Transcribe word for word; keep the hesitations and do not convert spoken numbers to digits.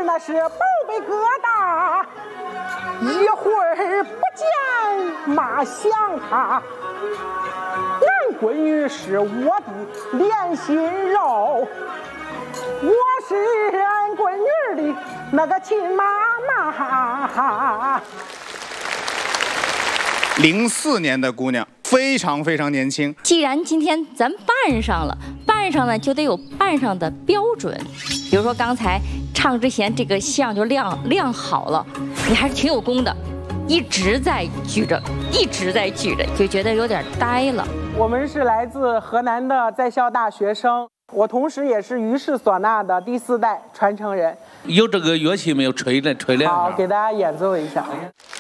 那是宝贝疙瘩，一会儿不见马想他。俺闺女是我的连心肉，我是俺闺女的那个亲妈妈。 零四年的姑娘，非常非常年轻。 既然今天咱办上了，办上呢就得有办上的标准。比如说刚才唱之前这个像就亮亮好了，你还是挺有功的，一直在举着，一直在举着，就觉得有点呆了。 我们是来自河南的在校大学生，我同时也是于氏唢呐的第四代传承人。 有这个乐器没有？吹的，吹两下。 好，给大家演奏一下。